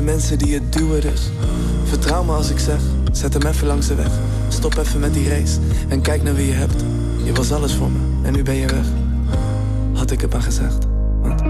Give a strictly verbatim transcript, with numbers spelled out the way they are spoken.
Mensen die het duwen dus. Vertrouw me als ik zeg, zet hem even langs de weg. Stop even met die race en kijk naar wie je hebt. Je was alles voor me en nu ben je weg. Had ik het maar gezegd.